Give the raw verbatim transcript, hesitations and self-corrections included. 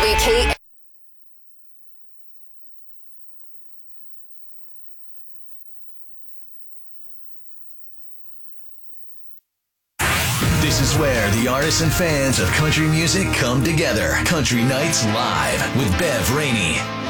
W K. This is where the artists and fans of country music come together. Country Nights Live with Bev Rainey.